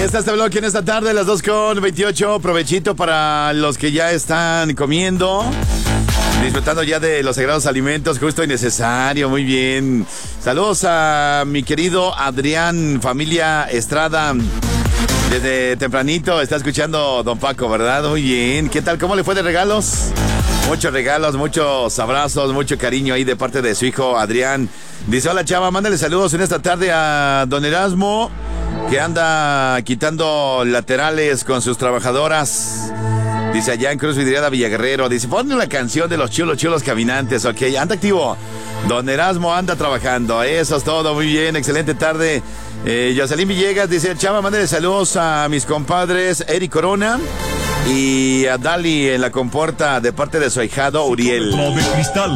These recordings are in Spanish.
Ahí está este bloque en esta tarde, las 2:28. Provechito para los que ya están comiendo, disfrutando ya de los sagrados alimentos, justo y necesario. Muy bien. Saludos a mi querido Adrián, familia Estrada. Desde tempranito está escuchando don Paco, ¿verdad? Muy bien. ¿Qué tal? ¿Cómo le fue de regalos? Muchos regalos, muchos abrazos, mucho cariño ahí de parte de su hijo Adrián. Dice, hola chava, mándale saludos en esta tarde a don Erasmo, que anda quitando laterales con sus trabajadoras. Dice, allá en Cruz Vidriada Villaguerrero. Dice, ponle una canción de los chulos caminantes, ok. Anda activo. Don Erasmo anda trabajando. Eso es todo, muy bien, excelente tarde. Jocelyn Villegas dice, chava, mándale saludos a mis compadres Eric Corona y a Dali en la comporta de parte de su ahijado Uriel. De cristal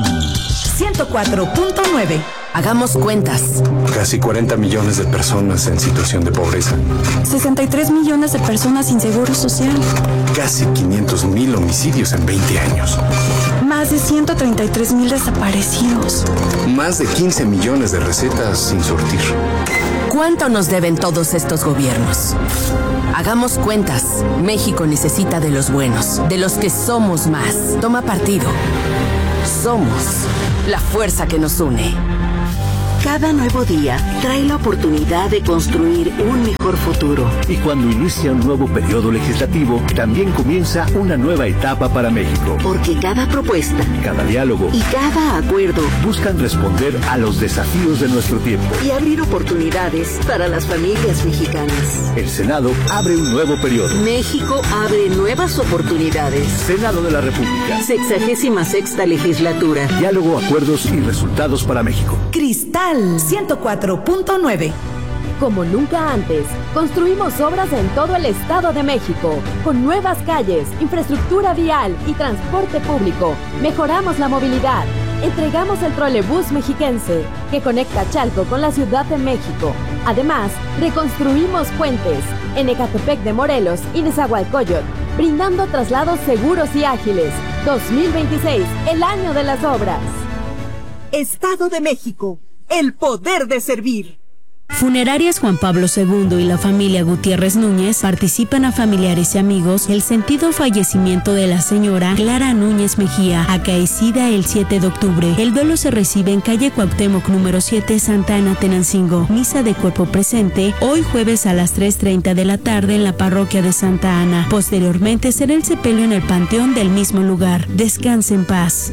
104.9. Hagamos cuentas. Casi 40 millones de personas en situación de pobreza. 63 millones de personas sin seguro social. Casi 500,000 homicidios en 20 años. Más de 133,000 desaparecidos. Más de 15 millones de recetas sin surtir. ¿Cuánto nos deben todos estos gobiernos? Hagamos cuentas. México necesita de los buenos, de los que somos más. Toma partido. Somos la fuerza que nos une. Cada nuevo día trae la oportunidad de construir un mejor futuro. Y cuando inicia un nuevo periodo legislativo, también comienza una nueva etapa para México. Porque cada propuesta, cada diálogo y cada acuerdo buscan responder a los desafíos de nuestro tiempo y abrir oportunidades para las familias mexicanas. El Senado abre un nuevo periodo. México abre nuevas oportunidades. Senado de la República. 66ª legislatura. Diálogo, acuerdos y resultados para México. Cristal 104.9. Como nunca antes, construimos obras en todo el Estado de México, con nuevas calles, infraestructura vial y transporte público. Mejoramos la movilidad. Entregamos el trolebús mexiquense, que conecta Chalco con la Ciudad de México. Además, reconstruimos puentes en Ecatepec de Morelos y Nezahualcóyotl, brindando traslados seguros y ágiles. 2026, el año de las obras. Estado de México. El poder de servir. Funerarias Juan Pablo II y la familia Gutiérrez Núñez participan a familiares y amigos el sentido fallecimiento de la señora Clara Núñez Mejía, acaecida el 7 de octubre. El duelo se recibe en calle Cuauhtémoc número 7, Santa Ana, Tenancingo. Misa de cuerpo presente hoy jueves a las 3:30 de la tarde en la parroquia de Santa Ana. Posteriormente será el sepelio en el panteón del mismo lugar. Descanse en paz.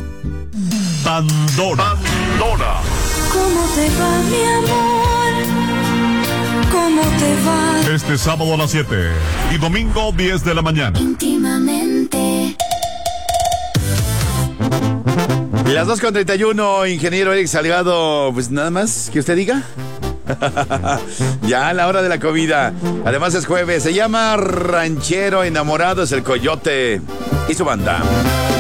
Pandora. ¿Cómo te va, mi amor? ¿Cómo te va? Este sábado a las 7 y domingo 10 de la mañana. Íntimamente. Las 2:31, ingeniero Eric Salgado, pues nada más que usted diga. Ya a la hora de la comida. Además es jueves, se llama Ranchero Enamorado, es el Coyote y su banda.